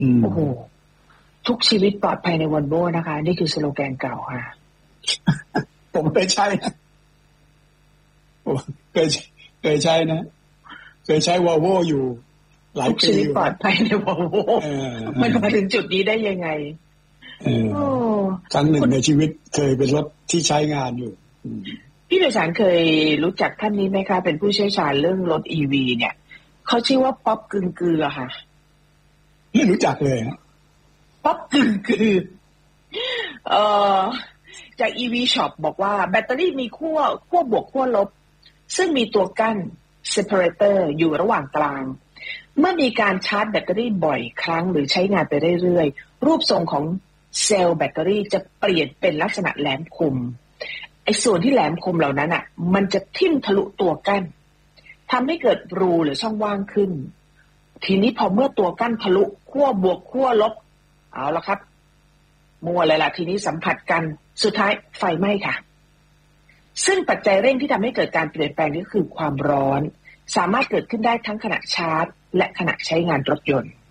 โอ้โหทุกชีวิตปลอดภัยในวอลโว่นะคะนี่คือสโลแกนเก่าค่ะผมเคยใช้นะเคยใช้นะเคยใช้วอลโว่อยู่หลายปีชีวิตปลอดภัยในวอลโว่มันมาถึงจุดนี้ได้ยังไงครั้งหนึ่งในชีวิตเคยเป็นรถที่ใช้งานอยู่พี่ไพศาลเคยรู้จักท่านนี้ไหมคะเป็นผู้เชี่ยวชาญเรื่องรถ EV เนี่ยเขาชื่อว่าป๊อปกึ่งกือค่ะไม่รู้จักเลยป๊อปกึ่งกือจาก EV Shop บอกว่าแบตเตอรี่มีขั้วบวกขั้วลบซึ่งมีตัวกั้น separator อยู่ระหว่างกลางเมื่อมีการชาร์จแบตเตอรี่บ่อยครั้งหรือใช้งานไปเรื่อยๆรูปทรงของเซลล์แบตเตอรี่จะเปลี่ยนเป็นลักษณะแหลมคมไอ้ส่วนที่แหลมคมเหล่านั้นอ่ะมันจะทิ่มทะลุตัวกั้นทำให้เกิดรูหรือช่องว่างขึ้นทีนี้พอเมื่อตัวกั้นทะลุขั้วบวกขั้วลบเอาละครับมัวเลยล่ะทีนี้สัมผัสกันสุดท้ายไฟไหม้ค่ะซึ่งปัจจัยเร่งที่ทำให้เกิดการเปลี่ยนแปลงนี้คือความร้อนสามารถเกิดขึ้นได้ทั้งขณะชาร์จและขณะใช้งานรถยนต์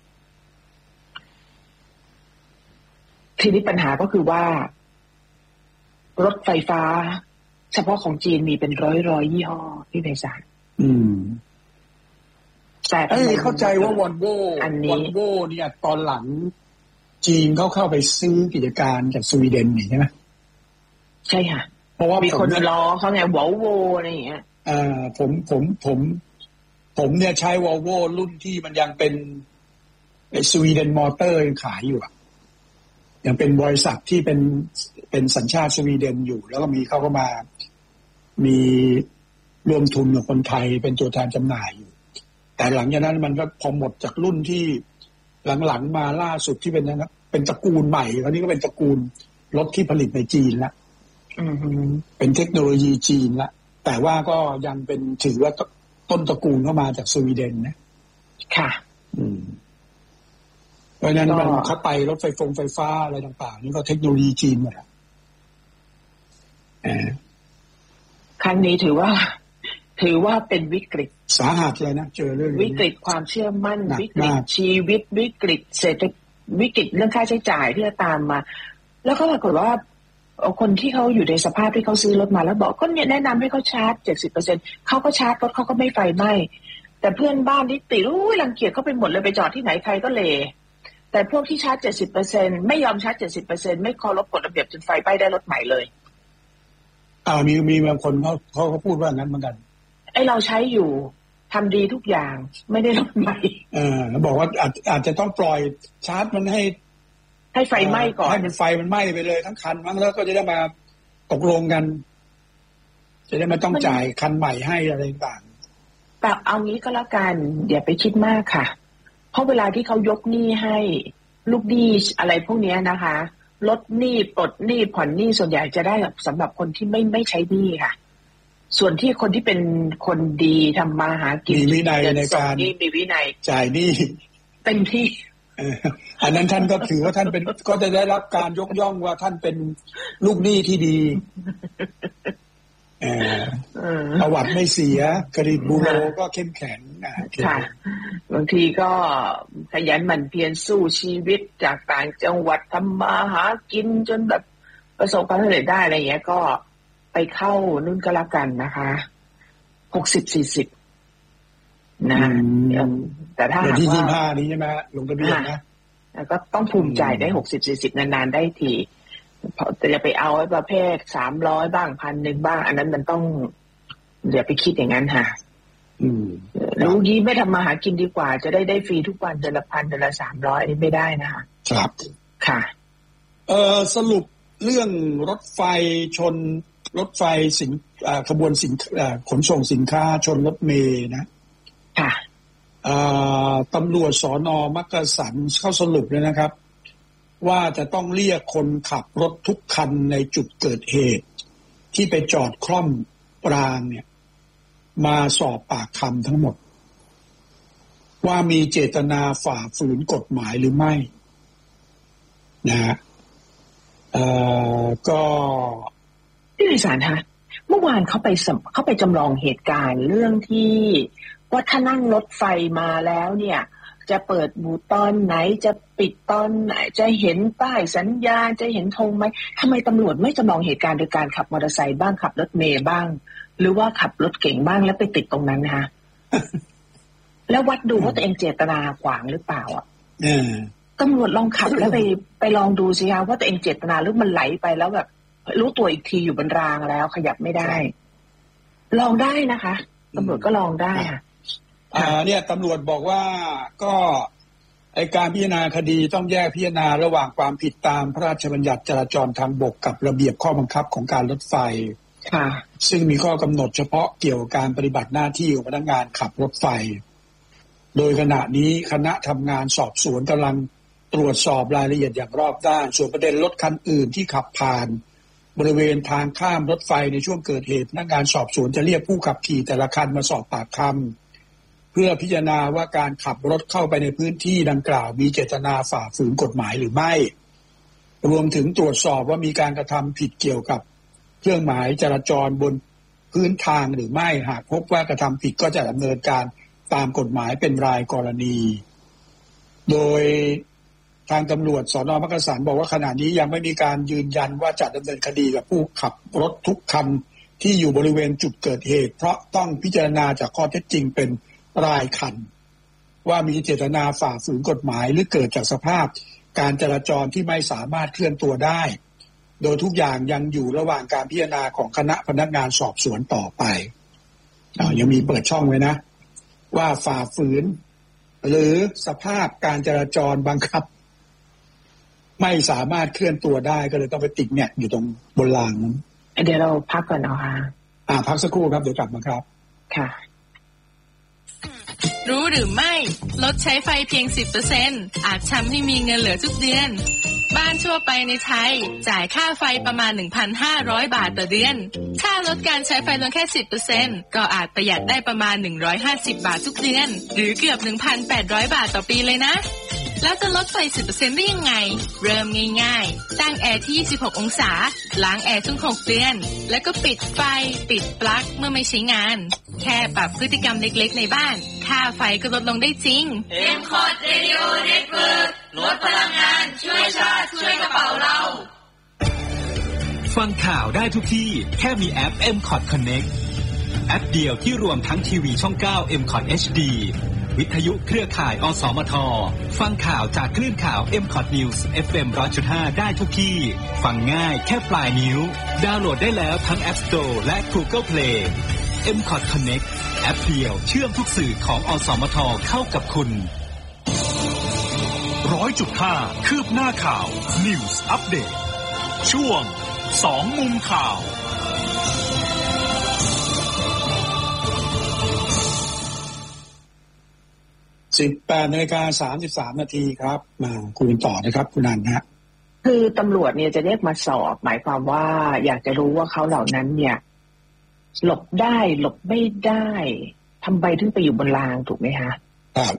ทีนี้ปัญหาก็คือว่ารถไฟฟ้าเฉพาะของจีนมีเป็นร้อยยี่ห้อที่ไพศาลแต่เข้าใจว่าวอลโว่เนี่ยตอนหลังจีนเข้าไปซื้อกิจการจากสวีเดนนี่ใช่ไหมใช่ค่ะเพราะว่ามีคนล้อเขาไงวอลโว่อะไรอย่างเงี้ยผมเนี่ยใช้วอลโว่รุ่นที่มันยังเป็นไอสวีเดนมอเตอร์ยังขายอยู่อ่ะยังเป็นบริษัทที่เป็นสัญชาติสวีเดนอยู่แล้วก็มีเขาก็มามีรวมทุนกับคนไทยเป็นตัวแทนจำหน่ายอยู่แต่หลังจากนั้นมันก็พอหมดจากรุ่นที่หลังๆมาล่าสุดที่เป็นตระกูลใหม่คราวนี้ก็เป็นตระกูลรถที่ผลิตในจีนละเป็นเทคโนโลยีจีนละแต่ว่าก็ยังเป็นถือว่าต้นตระกูลเข้ามาจากสวีเดนนะค่ะเพราะฉะนั้นมันเข้าไปรถไฟฟ้าอะไรต่างๆนี่ก็เทคโนโลยีจีนหมดครั้งนี้ถือว่าเป็นวิกฤตสาหัสเลยนะเจอเรื่องวิกฤตความเชื่อมั่นวิกฤตชีวิตวิกฤตเศรษฐกิจวิกฤตเรื่องค่าใช้จ่ายที่จะตามมาแล้วก็ปรากฏว่าคนที่เขาอยู่ในสภาพที่เขาซื้อรถมาแล้วบอกก็เนี่ยแนะนำให้เขาชาร์จ 70% เขาก็ชาร์จรถเขาก็ไม่ไฟไหม้แต่เพื่อนบ้านที่ติดรังเกียจเขาไปหมดเลยไปจอดที่ไหนใครก็เลแต่พวกที่ชาร์จ 70% ไม่ยอมชาร์จ 70% ไม่เคารพกฎระเบียบจนไฟไหม้ได้รถใหม่เลยมีบางคนเขาพูดว่างั้นเหมือนกันไอเราใช้อยู่ทำดีทุกอย่างไม่ได้รถใหม่บอกว่าอาจจะต้องปล่อยชาร์จมันให้ไฟไหม้ก่อนให้มันไฟมันไหม้ไปเลยทั้งคันมั้งแล้วก็จะได้มาตกลงกันจะได้ไม่ต้องจ่ายคันใหม่ให้อะไรต่างแต่เอางี้ก็แล้วกันอย่าไปคิดมากค่ะเพราะเวลาที่เขายกหนี้ให้ลูกหนี้อะไรพวกนี้นะคะลดหนี้ปลดหนี้ผ่อนหนี้ส่วนใหญ่จะได้สำหรับคนที่ไม่ใช้หนี้ค่ะส่วนที่คนที่เป็นคนดีทำมาหากินมีวินัยในการมีวินัยจ่ายหนี้เต็มที่อันนั้นท่านก็ถือว่าท่านเป็นก็จะได้รับการยกย่องว่าท่านเป็นลูกหนี้ที่ดีประวัติไม่เสียเครดิตบูโรก็เข้มแข็งค่ะบางทีก็ขยันหมั่นเพียรสู้ชีวิตจากต่างจังหวัดทำมาหากินจนแบบประสบความสำเร็จได้อะไรอย่างเงี้ยก็ไปเข้านู่นก็แล้วกันนะคะ60-40นะแต่ถ้าที่25นี้ใช่ไหมลงทะเบียนนะก็ต้องภูมิใจได้60-40นานๆได้ทีแต่อย่าไปเอาไอ้ประเภท300บ้าง1,000บ้างอันนั้นมันต้องอย่าไปคิดอย่างนั้นค่ะรู้งี้ไม่ทำมาหากินดีกว่าจะได้ฟรีทุกวันเดือนละ1,000เดือนละ300อันนี้ไม่ได้นะคะครับค่ะสรุปเรื่องรถไฟชนรถไฟขบวนขนส่งสินค้าชนรถเมล์นะค่ะตำรวจสน.มักกะสันเข้าสรุปเลยนะครับว่าจะต้องเรียกคนขับรถทุกคันในจุดเกิดเหตุที่ไปจอดคล่อมรางเนี่ยมาสอบปากคำทั้งหมดว่ามีเจตนาฝ่าฝืนกฎหมายหรือไม่นะฮะก็ที่ดิฉันคะเมื่อวานเขาไปจำลองเหตุการณ์เรื่องที่ว่าถ้านั่งรถไฟมาแล้วเนี่ยจะเปิดบูตอนไหนจะปิดตอนไหนจะเห็นป้ายสัญญาณจะเห็นธงไหมทำไมตำรวจไม่จำลองเหตุการณ์โดยการขับมอเตอร์ไซค์บ้างขับรถเมล์บ้างหรือว่าขับรถเก่งบ้างแล้วไปติดตรงนั้นนะคะ แล้ววัดดูว่าตัวเองเจตนาขวางหรือเปล่าอ่ะตำรวจลองขับแล้วไปลองดูสิคะว่าตัวเองเจตนาหรือมันไหลไปแล้วแบบรู้ตัวอีกทีอยู่บนรางแล้วขยับไม่ได้ลองได้นะคะตำรวจก็ลองได้ค่ะเนี่ยตำรวจบอกว่าก็ไอการพิจารณาคดีต้องแยกพิจารณาระหว่างความผิดตามพระราชบัญญัติจราจรทางบกกับระเบียบข้อบังคับของการรถไฟซึ่งมีข้อกำหนดเฉพาะเกี่ยวกับการปฏิบัติหน้าที่ของพนักงานขับรถไฟโดยขณะนี้คณะทำงานสอบสวนกำลังตรวจสอบรายละเอียดอย่างรอบด้านส่วนประเด็นรถคันอื่นที่ขับผ่านบริเวณทางข้ามรถไฟในช่วงเกิดเหตุพนักงานสอบสวนจะเรียกผู้ขับขี่แต่ละคันมาสอบปากคำเพื่อพิจารณาว่าการขับรถเข้าไปในพื้นที่ดังกล่าวมีเจตนาฝ่าฝืนกฎหมายหรือไม่รวมถึงตรวจสอบว่ามีการกระทำผิดเกี่ยวกับเครื่องหมายจราจรบนพื้นทางหรือไม่หากพบว่ากระทำผิดก็จะดำเนินการตามกฎหมายเป็นรายกรณีโดยทางตำรวจสน.มักกะสันบอกว่าขณะนี้ยังไม่มีการยืนยันว่าจะดำเนินคดีกับผู้ขับรถทุกคันที่อยู่บริเวณจุดเกิดเหตุเพราะต้องพิจารณาจากข้อเท็จจริงเป็นรายคันว่ามีเจตนาฝ่าฝืนกฎหมายหรือเกิดจากสภาพการจราจรที่ไม่สามารถเคลื่อนตัวได้โดยทุกอย่างยังอยู่ระหว่างการพิจารณาของคณะพนักงานสอบสวนต่อไปยังมีเปิดช่องไว้นะว่าฝ่าฝืนหรือสภาพการจราจรบังคับไม่สามารถเคลื่อนตัวได้ก็เลยต้องไปติดเนี่ยอยู่ตรงบนรางนั้นเดี๋ยวเราพักก่อนเอาค่ะพักสักครู่ครับเดี๋ยวกลับมาครับค่ะรู้หรือไม่ลดใช้ไฟเพียง 10% อาจทำให้มีเงินเหลือทุกเดือนบ้านทั่วไปในไทยจ่ายค่าไฟประมาณ 1,500 บาทต่อเดือนถ้าลดการใช้ไฟลงแค่ 10% ก็อาจประหยัดได้ประมาณ150 บาททุกเดือนหรือเกือบ 1,800 บาทต่อปีเลยนะแล้วจะลดไฟ 10% ได้ยังไงเริ่มง่ายๆตั้งแอร์ที่26องศาล้างแอร์ทุก6เดือนแล้วก็ปิดไฟปิดปลั๊กเมื่อไม่ใช้งานแค่ปรับพฤติกรรมเล็กๆในบ้านค่าไฟก็ลดลงได้จริง M-Cot Radio Network ลดพลังงานช่วยชาติช่วยกระเป๋าเราฟังข่าวได้ทุกที่แค่มีแอป M-Cot Connect แอปเดียวที่รวมทั้งทีวีช่อง 9 M-Cot HDวิทยุเครือข่ายอสมทฟังข่าวจากคลื่นข่าว M-Cot News FM 100.5 ได้ทุกที่ฟังง่ายแค่ปลายนิ้วดาวน์โหลดได้แล้วทั้ง App Store และ Google Play M-Cot Connect แอปเดียวเชื่อมทุกสื่อของอสมทเข้ากับคุณ 100.5 คืบหน้าข่าว News Update ช่วง2มุมข่าว 18:33 นาทีครับมาคุยกันต่อนะครับคุณนันท์ฮะคือตำรวจเนี่ยจะเรียกมาสอบหมายความว่าอยากจะรู้ว่าเขาเหล่านั้นเนี่ยหลบได้หลบไม่ได้ทำไมถึงไปอยู่บนรางถูกไหมคะครับ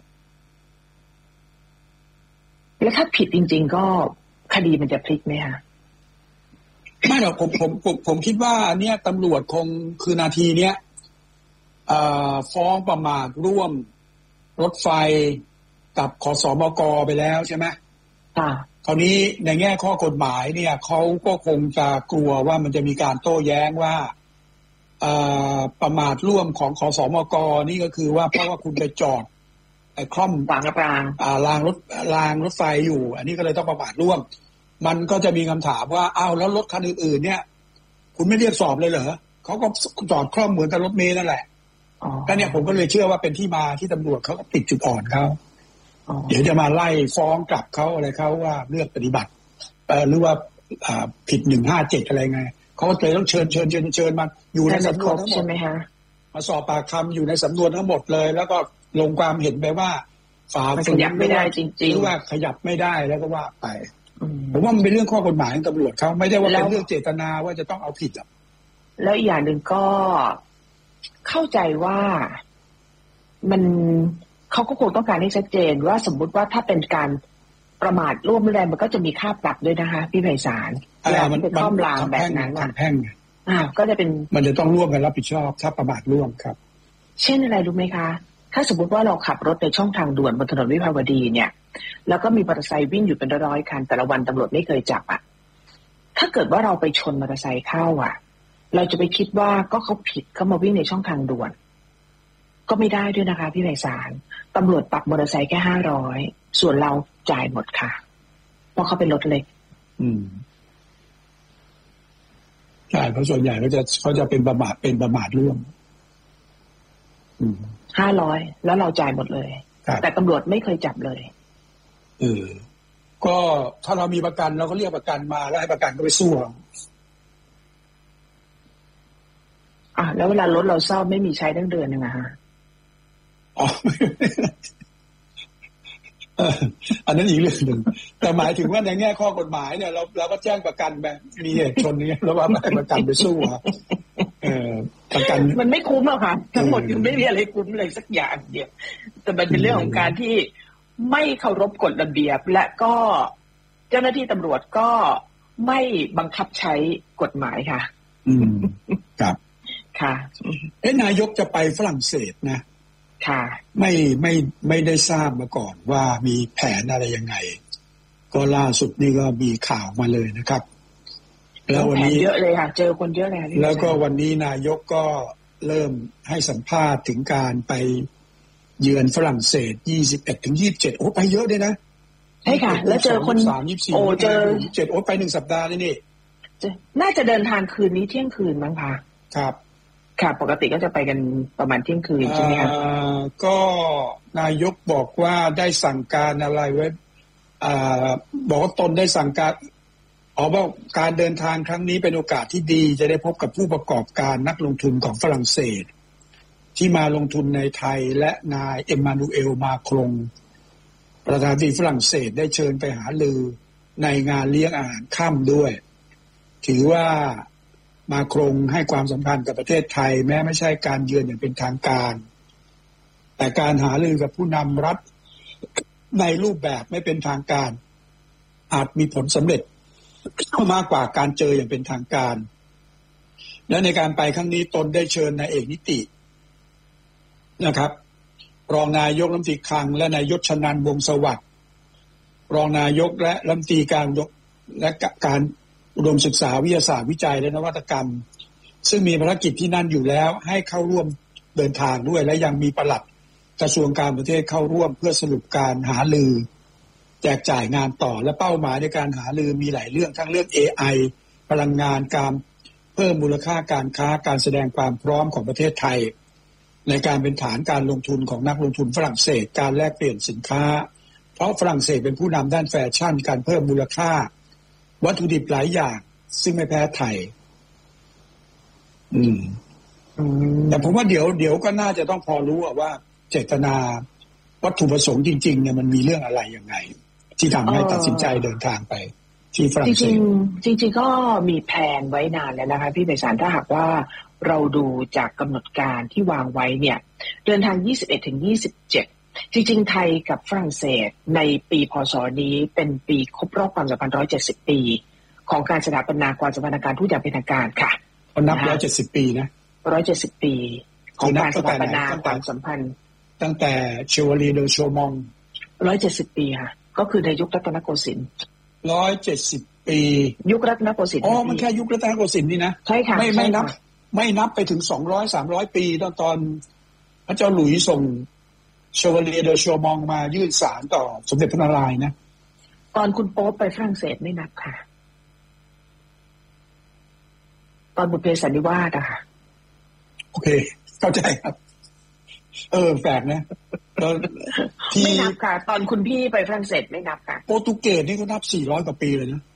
แล้วถ้าผิดจริงๆก็คดีมันจะพลิกไหมคะไม่หรอกผมคิดว่าเนี่ยตำรวจคงคือนาทีเนี้ยฟ้องประมาทร่วมรถไฟกับขสมก.ไปแล้วใช่ไหมคราวนี้ในแง่ข้อกฎหมายเนี่ยเขาก็คงจะกลัวว่ามันจะมีการโต้แย้งว่าประมาทร่วมของขสมก.นี่ก็คือว่าเพราะว่าคุณไปจอดคล่อมรางรถไฟอยู่อันนี้ก็เลยต้องประมาทร่วมมันก็จะมีคำถามว่าอ้าวแล้วรถคันอื่นๆเนี่ยคุณไม่เรียกสอบเลยเหรอเขาก็จอดคล่อมเหมือนกับรถเมล์นั่นแหละก็เนี่ยผมก็เลยเชื่อว่าเป็นที่มาที่ตำรวจเขาก็ติดจุดอ่อนเขาเดี๋ยวจะมาไล่ฟ้องกลับเขาอะไรเขาว่าเลือกปฏิบัติหรือว่าผิด157อะไรไงเขาก็เลยต้องเชิญมาอยู่ในสำนวนทั้งหมดใช่ไหมคะมาสอบปากคำอยู่ในสำนวนทั้งหมดเลยแล้วก็ลงความเห็นไปว่าฝ่าฝืนขยับไม่ได้จริงๆหรือว่าขยับไม่ได้แล้วก็ว่าไปผมว่ามันเป็นเรื่องข้อกฎหมายของตำรวจเขาไม่ได้ว่าเป็นเรื่องเจตนาว่าจะต้องเอาผิดอ่ะแล้วอีกอย่างหนึ่งก็เข้าใจว่ามันเขาก็คงต้องการให้ชัดเจนว่าสมมุติว่าถ้าเป็นการประมาทร่วมแรงมันก็จะมีค่าปรับด้วยนะคะพี่ไพศาลแล้วมันเป็นข้อมรางแบบนั้นแพ่งก็จะเป็นมันจะต้องร่วมกันรับผิดชอบถ้าประมาทร่วมครับเช่นอะไรรู้ไหมคะถ้าสมมติว่าเราขับรถในช่องทางด่วนบนถนนวิภาวดีเนี่ยแล้วก็มีมอเตอร์ไซค์วิ่งอยู่เป็นร้อยคันแต่ละวันตำรวจไม่เคยจับอ่ะถ้าเกิดว่าเราไปชนมอเตอร์ไซค์เข้าอ่ะเราจะไปคิดว่าก็เขาผิดเขามาวิ่งในช่องทางด่วนก็ไม่ได้ด้วยนะคะพี่ไพศาลตำรวจปรับมอเตอร์ไซค์แค่500ส่วนเราจ่ายหมดค่ะเพราะเขาเป็นรถเล็กใช่เพราะส่วนใหญ่เขาจะเป็นประมาทร่วม 500แล้วเราจ่ายหมดเลยแต่ตำรวจไม่เคยจับเลยก็ถ้าเรามีประกันเราก็เรียกประกันมาแล้วให้ประกันก็ไปสู้แล้วเวลารถเราซ่อมไม่มีใช้ตั้งเดือนนึงอะฮะอันนั้นอีกเรื่องหนึ่งแต่หมายถึงว่าในแง่ข้อกฎหมายเนี่ยเราก็แจ้งประกันไปมีเหตุชนนี้แล้วว่าให้ประกันไปสู้ประกันมันไม่คุ้มหรอกค่ะทั้งหมดคือไม่มีอะไรคุ้มเลยสักอย่างเดียวแต่มันเป็นเรื่องของการที่ไม่เคารพกฎระเบียบและก็เจ้าหน้าที่ตำรวจก็ไม่บังคับใช้กฎหมายค่ะครับค่ะนายกจะไปฝรั่งเศสนะค่ะไม่ได้ทราบมาก่อนว่ามีแผนอะไรยังไงก็ล่าสุดนี่ก็มีข่าวมาเลยนะครับแล้ววันนี้เยอะเลยค่ะเจอคนเยอะเลยแล้วก็วันนี้นายกก็เริ่มให้สัมภาษณ์ถึงการไปเยือนฝรั่งเศส21-27โอ้ไปเยอะเลยนะใช่ค่ะแล้วเจอคนโอ้เจอ7โอ้ไป1สัปดาห์เลยนี่น่าจะเดินทางคืนนี้เที่ยงคืนมั้งคะครับค่ะปกติก็จะไปกันประมาณเที่ยงคืนใช่ไหมครับก็นายกบอกว่าได้สั่งการอะไรไว้บอกว่าตนได้สั่งการว่าการเดินทางครั้งนี้เป็นโอกาสที่ดีจะได้พบกับผู้ประกอบการนักลงทุนของฝรั่งเศสที่มาลงทุนในไทยและนายเอ็มมานูเอลมาครงประธานาธิบดีฝรั่งเศสได้เชิญไปหารือในงานเลี้ยงอาหารค่ำด้วยถือว่ามาครงให้ความสำคัญกับประเทศไทยแม้ไม่ใช่การเยือนอย่างเป็นทางการแต่การหารือกับผู้นำรัฐในรูปแบบไม่เป็นทางการอาจมีผลสำเร็จมากกว่าการเจออย่างเป็นทางการและในการไปครั้งนี้ตนได้เชิญนายเอกนิตินะครับรองนายกรัฐมนตรีคลังและนายยศชนันท์วงศ์สวัสดิ์รองนายกและรัฐมนตรีการอุดมศึกษาวิทยาศาสตร์วิจัยและนวัตกรรมซึ่งมีภารกิจที่นั่นอยู่แล้วให้เข้าร่วมเดินทางด้วยและยังมีปลัดกระทรวงการประเทศเข้าร่วมเพื่อสรุปการหารือแจกจ่ายงานต่อและเป้าหมายในการหารือมีหลายเรื่องทั้งเรื่อง AI พลังงานการเพิ่มมูลค่าการค้าการแสดงความพร้อมของประเทศไทยในการเป็นฐานการลงทุนของนักลงทุนฝรั่งเศสการแลกเปลี่ยนสินค้าเพราะฝรั่งเศสเป็นผู้นำด้านแฟชั่นการเพิ่มมูลค่าวัตถุดิบหลายอย่างซึ่งไม่แพ้ไทยแต่ผมว่าเดี๋ยวก็น่าจะต้องพอรู้ว่าเจตนาวัตถุประสงค์จริงๆเนี่ยมันมีเรื่องอะไรยังไงที่ทำให้ตัดสินใจเดินทางไปที่ฝรั่งเศสจริงก็มีแผนไว้นานแล้วนะคะพี่ไพศาลถ้าหากว่าเราดูจากกำหนดการที่วางไว้เนี่ยเดินทาง 21-27 จริงๆไทยกับฝรั่งเศสในปีพ.ศ. นี้เป็นปีครบรอบความสัมพันธ์170 ปีของการสถาปนาความสัมพันธ์ทางการทูตอย่างเป็นทางการค่ะนับ170 ปีนะ 170 ปีของการสถาปนาความสัมพันธ์ตั้งแต่เชวาลีเดอโชมอง 170 ปีค่ะก็คือในยุครัตนโกสินทร์ 170 ปียุครัตนโกสินทร์มันแค่ยุครัตนโกสินทร์นี่นะใช่ค่ะไม่นับไปถึง200-300 ปีตอนพระเจ้าหลุยส์ส่งเชวาลีเดอโชมองมายื่นศาลต่อสมเด็จพระนารายณ์นะตอนคุณโป๊ปไปฝรั่งเศสไม่นับค่ะตอนบุพเพสันนิวาสอะค่ะโอเคเข้าใจครับแปลกนะไม่นับค่ะตอนคุณพี่ไปฝรั่งเศสไม่นับค่ะโปรตุเกสนี่ก็นับ400 กว่าปีเลยนะ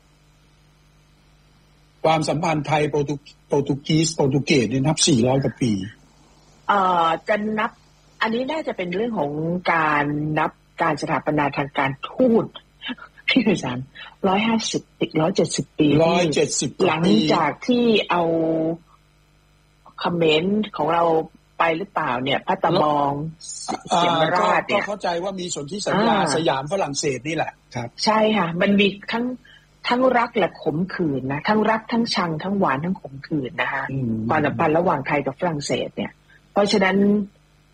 ความสัมพันธ์ไทยโปรตุเกสนี่นับ400 กว่าปีจะนับอันนี้น่าจะเป็นเรื่องของการนับการสถาปนาทางการทูตพี่ไพศาล150-170 ปี 170 หลังจากที่เอาคอมเมนต์ของเราไปหรือเปล่าเนี่ยพัตตาบองเสียมราชเนี่ยก็เข้าใจว่ามีสนธิสัญญาสยามฝรั่งเศสนี่แหละครับใช่ค่ะมันมีทั้งรักและขมขื่นนะทั้งรักทั้งชังทั้งหวานทั้งขมขื่นนะคะความสัมพันธ์ระหว่างไทยกับฝรั่งเศสเนี่ยเพราะฉะนั้น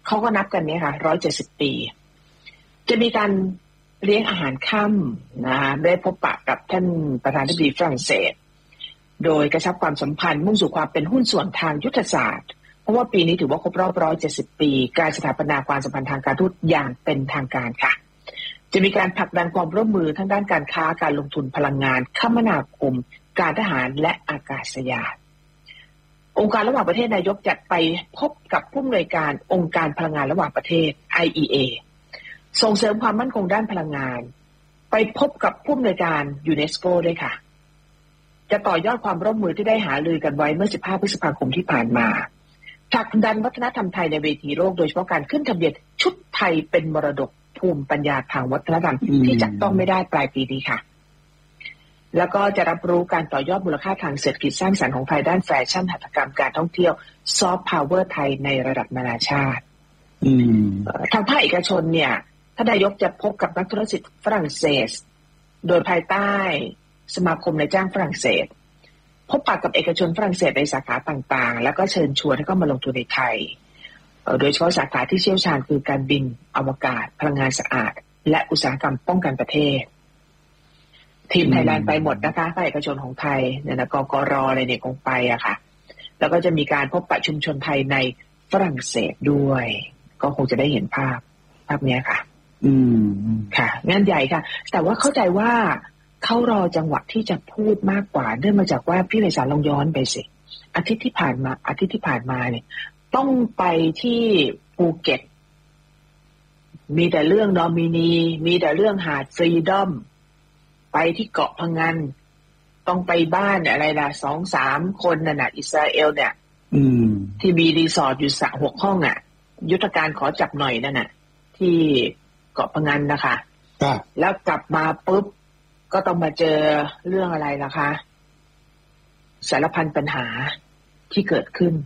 เขาก็นับกันเนี่ยค่ะ170 ปีจะมีการเลี้ยงอาหารค่ำนะคะได้พบปะกับท่านประธานาธิบดีฝรั่งเศสโดยกระชับความสัมพันธ์มุ่งสู่ความเป็นหุ้นส่วนทางยุทธศาสตร์เพราะว่าปีนี้ถือว่าครบรอบ170 ปีการสถาปนาความสัมพันธ์ทางการทูตอย่างเป็นทางการค่ะจะมีการผลักดันความร่วมมือทั้งด้านการค้าการลงทุนพลังงานคมนาคมการทหารและอากาศยานองค์การระหว่างประเทศนายกจัดไปพบกับผู้อำนวยการองค์การพลังงานระหว่างประเทศ IEA ส่งเสริมความมั่นคงด้านพลังงานไปพบกับผู้อำนวยการยูเนสโกด้วยค่ะจะต่อยอดความร่วมมือที่ได้หารือกันไว้เมื่อ15 พฤษภาคมที่ผ่านมาผลักดันวัฒนธรรมไทยในเวทีโลกโดยเฉพาะการขึ้นทะเบียนชุดไทยเป็นมรดกภูมิปัญญาทางวัฒนธรรมที่จับต้องไม่ได้ปลายปีนี้ค่ะแล้วก็จะรับรู้การต่อยอดมูลค่าทางเศรษฐกิจสร้างสรรค์ของไทยด้านแฟชั่นหัตถกรรมการท่องเที่ยวซอฟต์พาวเวอร์ไทยในระดับนานาชาติทางภาคเอกชนเนี่ยท่านนายกจะพบกับนักธุรกิจฝรั่งเศสโดยภายใต้สมาคมนายจ้างฝรั่งเศสพบปะกับเอกชนฝรั่งเศสในสาขาต่างๆแล้วก็เชิญชวนให้เข้ามาลงทุนในไทยโดยเฉพาะสาขาที่เชี่ยวชาญคือการบินอวกาศพลังงานสะอาดและอุตสาหกรรมป้องกันประเทศทีมไทยแลนด์ไปหมดนะคะภาคเอกชนของไทยเนี่ยนะกกร.อะไรเนี่ยคงไปอะค่ะแล้วก็จะมีการพบปะชุมชนไทยในฝรั่งเศสด้วยก็คงจะได้เห็นภาพนี้ค่ะค่ะงานใหญ่ค่ะแต่ว่าเข้าใจว่าเขารอจังหวะที่จะพูดมากกว่าเนื่องมาจากว่าพี่ไพศาลลองย้อนไปสิอาทิตย์ที่ผ่านมาเนี่ยต้องไปที่ภูเก็ตมีแต่เรื่องนอมินีมีแต่เรื่องหาดฟรีดอมไปที่เกาะพะงันต้องไปบ้านอะไรล่ะ 2-3 คนน่ะอิสราเอลเนี่ยที่มีรีสอร์ทอยู่6 ห้องอ่ะยุทธการขอจับหน่อยนั่นน่ะที่เกาะพะงันนะคะแล้วกลับมาปุ๊บก็ต้องมาเจอเรื่องอะไรล่ะคะสารพันปัญหาที่เกิดขึ้น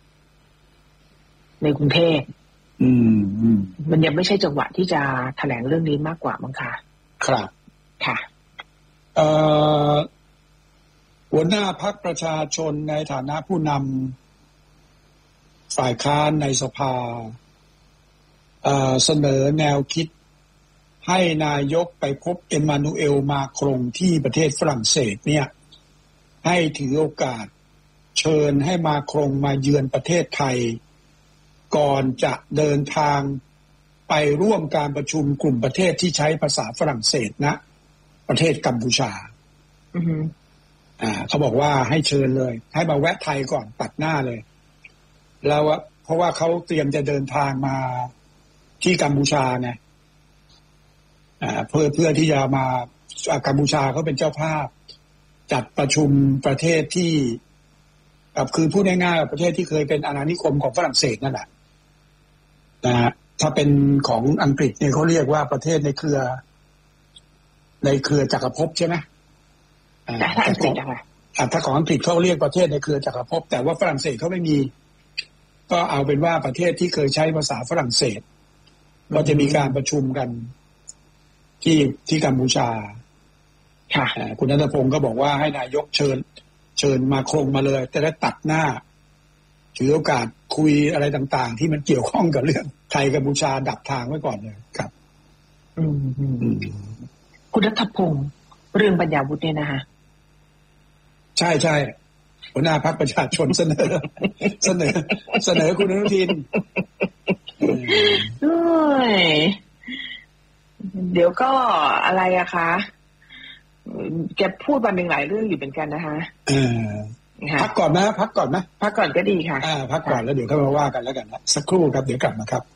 ในกรุงเทพมันยังไม่ใช่จังหวะที่จะแถลงเรื่องนี้มากกว่ามั้งคะครับค่ะหัวหน้าพรรคประชาชนในฐานะผู้นำฝ่ายค้านในสภาเสนอแนวคิดให้นายกไปพบเอ็มมานูเอลมาครงที่ประเทศฝรั่งเศสเนี่ยให้ถือโอกาสเชิญให้มาครงมาเยือนประเทศไทยก่อนจะเดินทางไปร่วมการประชุมกลุ่มประเทศที่ใช้ภาษาฝรั่งเศสนะประเทศกัมพูชาเขาบอกว่าให้เชิญเลยให้มาแวะไทยก่อนตัดหน้าเลยแล้วเพราะว่าเขาเตรียมจะเดินทางมาที่กัมพูชาไงเพื่อที่จะมากัมพูชาเขาเป็นเจ้าภาพจัดประชุมประเทศที่คือพูดง่ายๆประเทศที่เคยเป็นอาณานิคมของฝรั่งเศสนั่นแหละนะถ้าเป็นของอังกฤษเนี่ยเขาเรียกว่าประเทศในเครือจักรภพใช่ไหมถ้าของอังกฤษเขาเรียกประเทศในเครือจักรภพแต่ว่าฝรั่งเศสเขาไม่มีก็เอาเป็นว่าประเทศที่เคยใช้ภาษาฝรั่งเศสก็จะมีการประชุมกันที่กัมพูชาคุณณัฐพงศ์ก็บอกว่าให้นายกเชิญมาครงมาเลยแต่ได้ตัดหน้าถือโอกาสคุยอะไรต่างๆที่มันเกี่ยวข้องกับเรื่องไทยกัมพูชาดับทางไว้ก่อนเลยครับคุณณัฐพงศ์เรื่องปัญญาวุฒิเนี่ยนะคะใช่หัวหน้าพรรคประชาชนเสนอคุณอนุทินเดี๋ยวก็อะไรอะคะแกพูดมาเป็นหลายเรื่องอยู่เหมือนกันนะคะพักก่อนนะพักก่อนก็ดีค่ะพักก่อนแล้วเดี๋ยวค่อยมาว่ากันแล้วกันนะสักครู่ครับเดี๋ยวกลับมาครับ